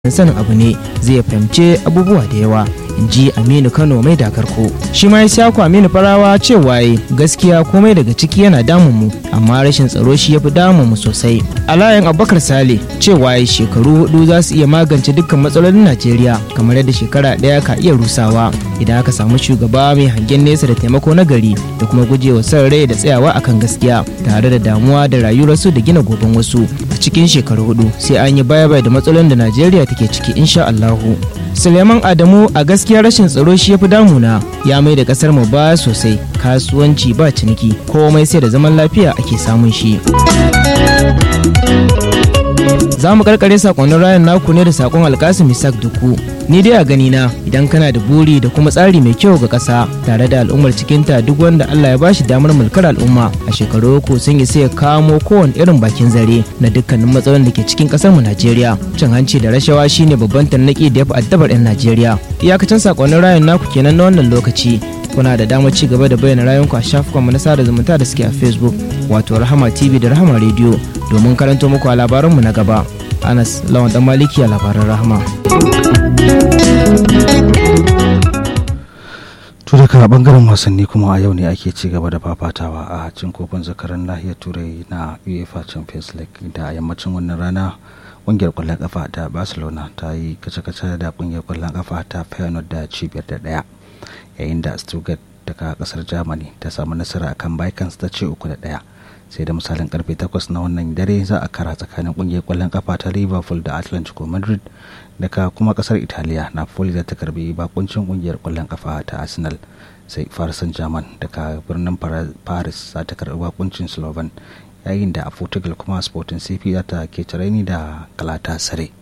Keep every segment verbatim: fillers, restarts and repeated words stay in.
sanin abu ne zai fahimce abubuwa da yawa, in ji Aminu Kano mai dakarko. Shi ma Isiyaku Aminu Farawa cewa yi gaskiya komai daga ciki yana damun mu, amma rashin tsaro shi ya fi damun mu sosai. Alayan Abubakar Sale cewa yi shekaru hudu za su iya magance dukkan matsalolin Najeriya, kamar yadda shekara ɗaya ka iya rusawa idan aka samu shugaba mai hangen nesa da taimako na gari da kuma gujewa son rai da tsayawa akan gaskiya tare da damuwa da rayuwarsu da gina goben wasu. A cikin shekaru hudu sai an yi baya-baya da matsalolin da Najeriya take ciki insha Allahu. Suleiman Adamu a gaskiya rashin tsaro shi ya fi damuna, ya mai da kasar mu ba sosai, kasuwanci ba ciniki, komai sai da zaman lafiya ake samun shi. Za mu karkare sakonnin rayan naku ne da sakon Alkasim Isaac Duku. Ni dai a gani na idan kana da buri da kuma tsari mai kyau ga ƙasa tare da al'ummar cikinta, duk wanda Allah ya bashi damar mulkar al'umma a shekaru uku sun yi sai ya kamo kowane irin bakin zare na dukkanin matsalolin da ke cikin ƙasar mu Najeriya. Cin hanci da rashawa shine babban tarnaki da ya fi addabar 'yan Najeriya. Iyakacin sakonnin rayan naku kenan na wannan lokaci. Kuna da damar ci gaba da bayyana rayuwanku a shafukanmu na sada zumunta da suke a Facebook, wato Rahama T V da Rahama Radio, domin karanto muku a labaranmu na gaba. Anas Lawan Dan Maliki a labaran Rahama. To daga bangaren wasanni kuma a yau ne ake ci gaba da fafatawa a cin kofin zakaran nahiyar Turai na UEFA Champions League, da yammacin wannan rana kungiyar kwallon kafa ta Barcelona ta yi kace-kace da kungiyar kwallon kafa ta Feyenoord da cibiyar da daya, yayin da Stuttgart daga kasar Germany ta samu nasara akan Bayern ta ce uku da daya. Sai da misalin karfe takwas na wannan dare za a kara tsakanin kungiyar kwallon kafa ta Liverpool da Atletico Madrid, daga kuma kasar Italiya Napoli da ta karbi bakuncin kungiyar kwallon kafa ta Arsenal, sai Paris Saint-Germain daga birnin Paris za ta karbi bakuncin Slovan, yayin da a Portugal kuma Sporting C P za ta ke tareni da Galatasaray.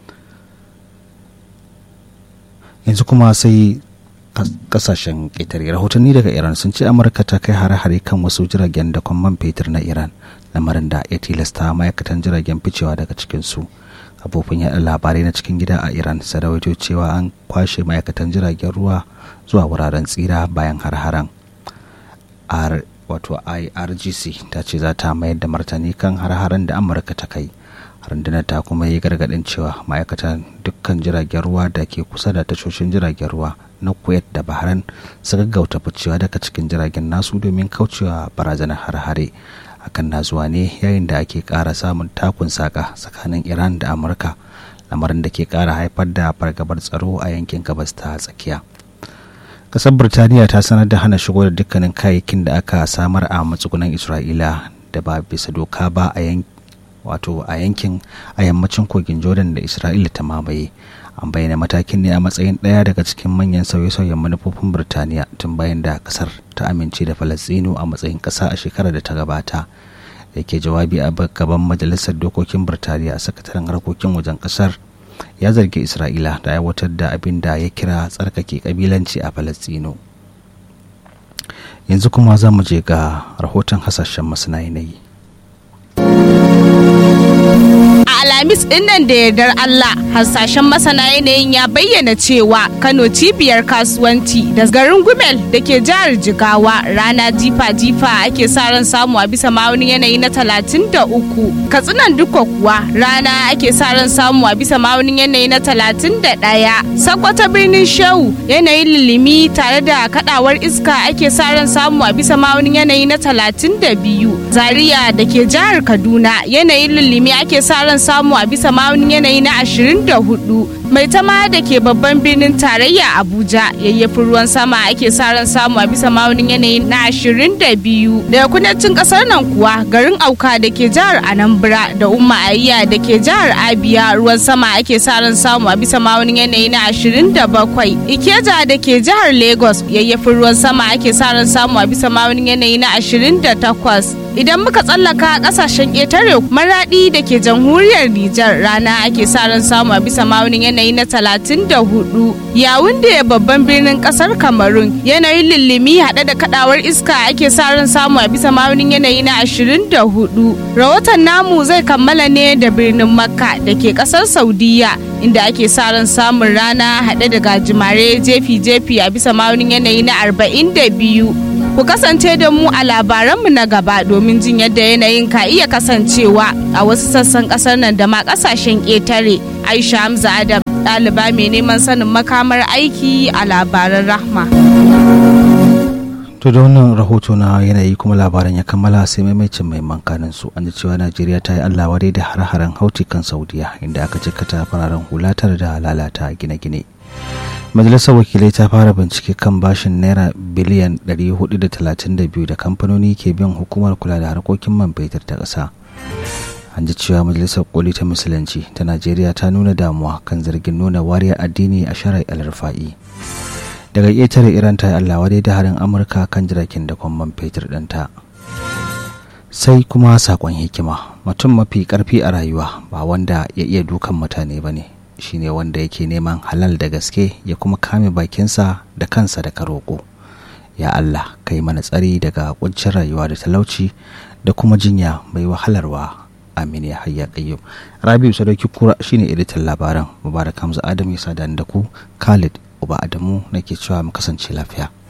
Yanzu kuma sai kasashen ƙetare. Rahotanni daga Iran sun ce Amurka ta kai hare-hare kan wasu jiragen da man fetur na Iran, lamarin da ya tilasta ma'aikatan jiragen ficewa daga cikinsu. Kafofin yaɗa labarai na cikin gida a Iran sun rawaito cewa an kwashe ma'aikatan jiragen ruwa zuwa wuraren tsira bayan har-haren. Wato I R G C ta ce za ta mayar da martani kan har-haren da Amurka ta kai. Rundunar ta kuma yi gargaɗin cewa ma'aikatan dukkan jiragen ruwa da ke kusa da tashoshin jiragen ruwa na Kuwait da Bahrain su gaggauta ficewa daga cikin jiragen nasu domin kaucewa barazanar har-hare. Hakan na zuwa ne yayin da ake ƙara samun takun saka tsakanin Iran da Amurka, lamarin da ke ƙara haifar da fargabar tsaro a yankin gabas ta tsakiya. Ƙasar Birtaniya ta sanar da hana shigo da dukkanin kayayyakin da aka samar a matsugunan Isra'ila da ba bisa doka ba a yankin wato a yankin a yammacin kogin Jordan da Isra'ila ta mamaye. An bayyana matakin ne a matsayin ɗaya daga cikin manyan sauye-sauyen manufofin Birtaniya tun bayan da kasar ta amince da Falastinu a matsayin ƙasa a shekarar da ta gabata. Da ke jawabi a gaban majalisar dokokin Birtaniya, sakataren harkokin wajen ƙasar ya zargi Isra'ila da aiwatar da abin da ya kira tsarkake kabilanci a Falastinu. Yanzu kuma za mu je ga rahoton hasashen masana yanayi. Alhamis din nan da yardar Allah, hasashen masana yanayin ya bayyana cewa Kano cibiyar kasuwanci da garin Gumel da ke jihar Jigawa rana jifa-jifa ake sa ran samu a bisa ma'aunin yanayi na talatin da uku. Katsinan Dukko kuwa rana ake sa ran samu a bisa ma'aunin yanayi na talatin da ɗaya. Sokoto birnin Shehu yanayin lilimi tare da kadawar iska ake sa ran samu a bisa ma'aunin yanayi na talatin da biyu. Zaria da ke jihar Kaduna yanayin lilimi ake sa ran samu a bisa ma'aunin yanayi na ashirin da hudu. Mai tama da ke babban birnin tarayya Abuja yayyafin ruwan sama ake sa ran samu a bisa ma'aunin yanayi na ashirin da biyu. Daga kudancin kasar nan kuwa garin Auka da ke jihar Anambra da Umma Ayya da ke jihar Abia ruwan sama ake sa ran samu a bisa ma'aunin yanayi na ashirin da bakwai. Ikeja da ke jihar Lagos yayyafin ruwan sama ake sa ran samu a bisa ma'aunin yanayi na ashirin da takwas. Idan muka tsallaka kasashen ƙetare, Maradi da ke jamhuriyar Nijar rana ake sa ran samu a bisa ma'aunin yanayi na talatin da hudu. Yawunde babban birnin kasar Cameroon yanayin lillimi haɗe da kadawar iska ake sa ran samu a bisa ma'aunin yanayi na ashirin da hudu. Rahoton namu zai kammala ne da birnin Makka da ke kasar Saudiya, inda ake sa ran samun rana haɗe da gajimare jefi-jefi a bisa ma'aunin yanayi na arba'in da biyu. Ku kasance da mu a labaranmu na gaba domin jin yadda yanayin ka iya kasancewa a wasu sassan ƙasar nan da ma ƙasashen ƙetare. Aisha Hamza Adam, ɗaliba mai neman sanin makamar aiki a labaran Rahma. To da wannan rahoto na yanayi kuma labaran ya kammala sai maimacin mai mankanin su an ji cewa Najeriya ta yi Allah wadai da har-haren hauti kan Saudiya inda aka jikkata fararen hulatar da lalata gine-gine. Majalisar wakilai ta fara bincike kan bashin naira biliyan ɗari hudu da talatin da biyu da kamfanoni ke bin hukumar kula da harkokin man fetur ta ƙasa. An ji cewa Majalisar Koli ta Musulunci ta Najeriya ta nuna damuwa kan zargin nuna wariyar addini a shari'ar Al-Rufa'i. Daga ƙetare Iran ta yi Allah wadai da harin Amurka kan jiragen da man fetur ɗinta. Sai kuma saƙon hikima, mutum mafi ƙarfi a rayuwa ba wanda ya iya dukan mutane ba ne. Shine wanda yake neman halal da gaske ya kuma kame bakinsa da kansa da karoko. Ya Allah, kai mana tsari daga kuncin rayuwa da talauci da kuma jinya mai wahalarwa. Amin ya hayya qayyum. Rabi'u Sadauki Kura shine editan labaran. Mubarak Hamza Adam ya sada da ku. Khalid Uba Adamu nake cewa mu kasance lafiya.